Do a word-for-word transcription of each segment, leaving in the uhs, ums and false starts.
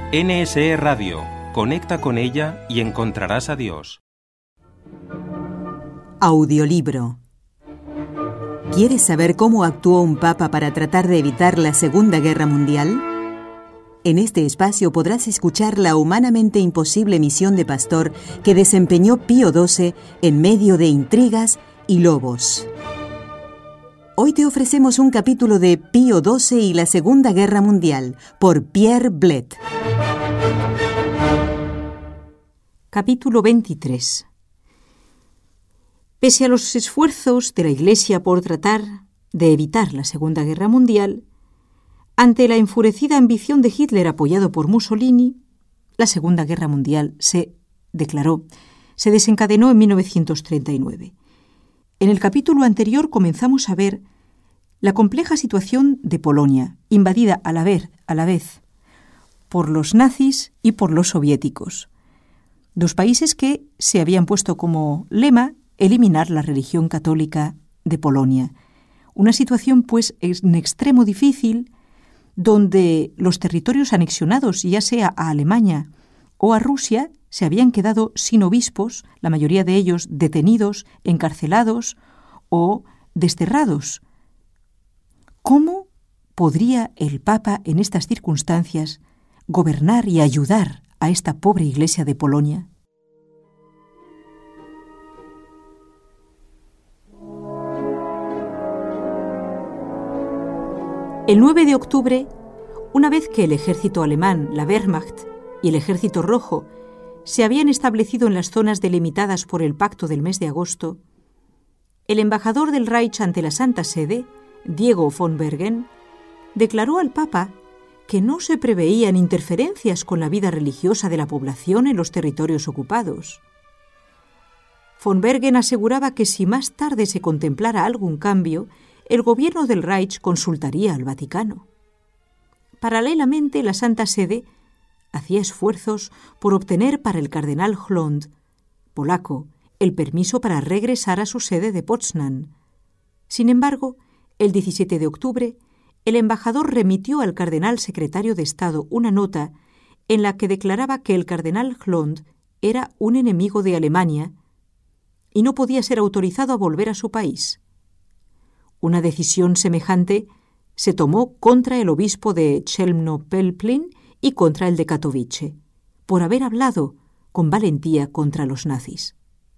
N S E Radio. Conecta con ella y encontrarás a Dios. Audiolibro. ¿Quieres saber cómo actuó un papa para tratar de evitar la Segunda Guerra Mundial? En este espacio podrás escuchar la humanamente imposible misión de pastor que desempeñó Pío doce en medio de intrigas y lobos. Hoy te ofrecemos un capítulo de Pío doce y la Segunda Guerra Mundial, por Pierre Blett. Capítulo veintitrés. Pese a los esfuerzos de la Iglesia por tratar de evitar la Segunda Guerra Mundial, ante la enfurecida ambición de Hitler apoyado por Mussolini, la Segunda Guerra Mundial se declaró, se desencadenó en mil novecientos treinta y nueve. En el capítulo anterior comenzamos a ver la compleja situación de Polonia, invadida a la vez, a la vez por los nazis y por los soviéticos, dos países que se habían puesto como lema eliminar la religión católica de Polonia. Una situación, pues, en extremo difícil, donde los territorios anexionados, ya sea a Alemania o a Rusia, se habían quedado sin obispos, la mayoría de ellos detenidos, encarcelados o desterrados. ¿Cómo podría el Papa, en estas circunstancias, gobernar y ayudar a esta pobre Iglesia de Polonia? El nueve de octubre, una vez que el ejército alemán, la Wehrmacht, y el ejército rojo se habían establecido en las zonas delimitadas por el pacto del mes de agosto, el embajador del Reich ante la Santa Sede, Diego von Bergen, declaró al Papa que no se preveían interferencias con la vida religiosa de la población en los territorios ocupados. Von Bergen aseguraba que si más tarde se contemplara algún cambio, el gobierno del Reich consultaría al Vaticano. Paralelamente, la Santa Sede hacía esfuerzos por obtener para el cardenal Hlond, polaco, el permiso para regresar a su sede de Poznań. Sin embargo, el diecisiete de octubre, el embajador remitió al cardenal secretario de Estado una nota en la que declaraba que el cardenal Hlond era un enemigo de Alemania y no podía ser autorizado a volver a su país. Una decisión semejante se tomó contra el obispo de Chełmno-Pelplin y contra el de Katowice, por haber hablado con valentía contra los nazis.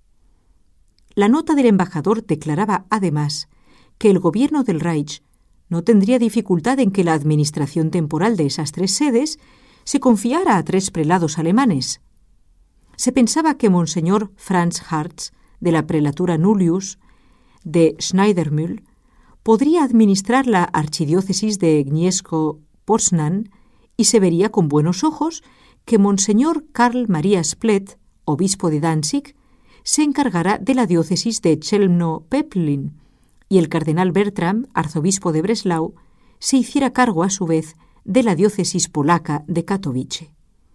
La nota del embajador declaraba, además, que el gobierno del Reich no tendría dificultad en que la administración temporal de esas tres sedes se confiara a tres prelados alemanes. Se pensaba que Monseñor Franz Hartz, de la prelatura Nullius, de Schneidermühl, podría administrar la archidiócesis de Gniezno-Poznań y se vería con buenos ojos que Monseñor Karl Maria Splett, obispo de Danzig, se encargará de la diócesis de Chełmno-Pelplin y el cardenal Bertram, arzobispo de Breslau, se hiciera cargo a su vez de la diócesis polaca de Katowice.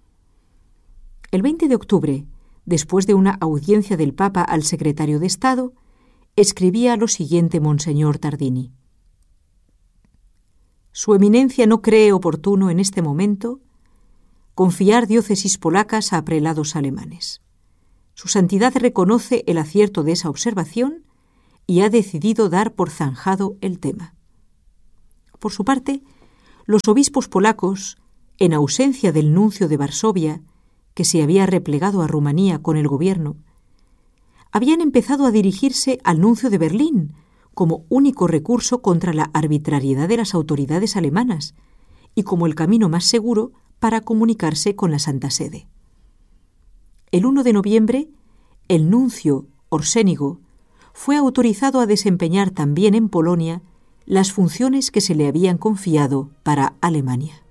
El veinte de octubre, después de una audiencia del Papa al secretario de Estado, escribía lo siguiente Monseñor Tardini. Su eminencia no cree oportuno en este momento confiar diócesis polacas a prelados alemanes. Su santidad reconoce el acierto de esa observación y ha decidido dar por zanjado el tema. Por su parte, los obispos polacos, en ausencia del nuncio de Varsovia, que se había replegado a Rumanía con el gobierno, habían empezado a dirigirse al nuncio de Berlín como único recurso contra la arbitrariedad de las autoridades alemanas y como el camino más seguro para comunicarse con la Santa Sede. El primero de noviembre, el nuncio Orsénigo fue autorizado a desempeñar también en Polonia las funciones que se le habían confiado para Alemania.